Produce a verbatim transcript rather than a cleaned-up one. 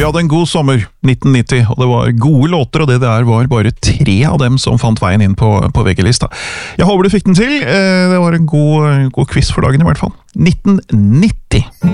hadde en god sommer, nitten nitti, og det var gode låter, og det der var bare tre av dem som fant veien inn på, på V G-lista. Jeg håper du fikk den til. Det var en god, god quiz for dagen i hvert fall. nitten nitti.